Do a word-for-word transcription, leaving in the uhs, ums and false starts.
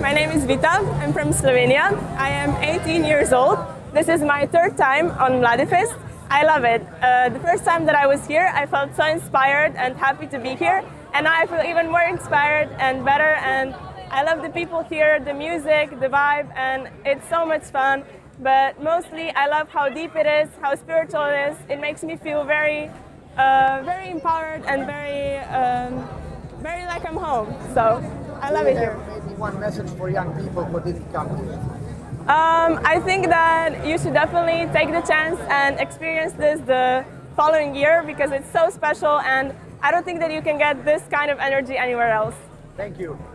My name is Vita. I'm from Slovenia. I am eighteen years old. This is my third time on Mladifest. I love it. Uh, the first time that I was here, I felt so inspired and happy to be here. And now I feel even more inspired and better. And I love the people here, the music, the vibe, and it's so much fun. But mostly I love how deep it is, how spiritual it is. It makes me feel very, uh, very empowered and very, um, very like I'm home. So I love it here. Maybe one message for young people who didn't come here. Um, I think that you should definitely take the chance and experience this the following year because it's so special, and I don't think that you can get this kind of energy anywhere else. Thank you.